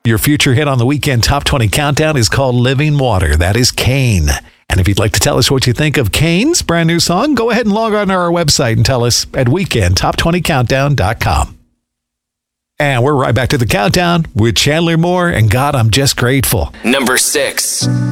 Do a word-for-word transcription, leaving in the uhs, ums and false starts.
Your future hit on the Weekend Top twenty Countdown is called Living Water. That is Kane. And if you'd like to tell us what you think of Kane's brand new song, go ahead and log on to our website and tell us at weekend top twenty countdown dot com. And we're right back to the countdown with Chandler Moore and God, I'm Just Grateful. Number six.